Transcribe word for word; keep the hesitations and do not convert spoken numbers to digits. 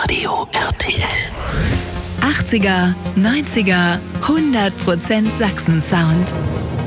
Radio R T L. achtziger, neunziger, hundert Prozent Sachsen-Sound.